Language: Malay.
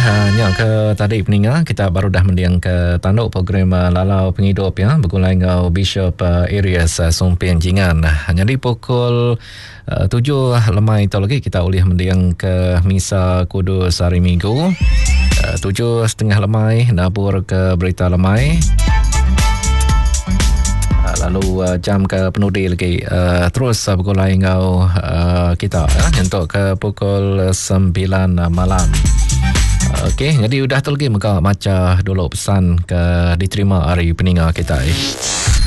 Hanya ke tadi peninga kita baru dah mendiang ke tanduk program Lalau Penghidup ya bergulai ngau Bishop Areas Sumping Jingan. Hanya di pukul 7 lemai tu lagi kita boleh mendiang ke Misa Kudus hari Minggu. 7:30 lemai nabur ke berita lemai. Lalu jam ke penudi lagi terus bergulai ngau kita untuk ke pukul 9 malam. Okey, jadi udah tu lagi muka macam dulu pesan ke diterima hari peninga kita.